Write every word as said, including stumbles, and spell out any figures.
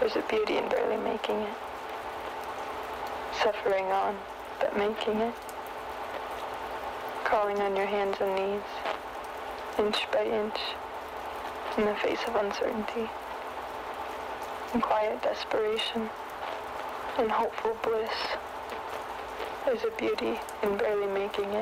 There's a beauty in barely making it. Suffering on, but making it. Crawling on your hands and knees, inch by inch, in the face of uncertainty. In quiet desperation, in hopeful bliss. There's a beauty in barely making it.